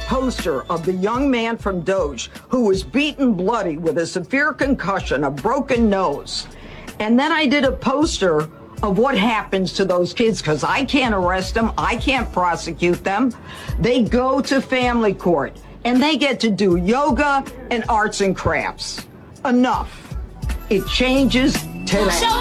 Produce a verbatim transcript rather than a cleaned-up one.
poster of the young man from Doge who was beaten bloody with a severe concussion, a broken nose. And then I did a poster of what happens to those kids, because I can't arrest them, I can't prosecute them. They go to family court and they get to do yoga and arts and crafts. Enough. It changes today.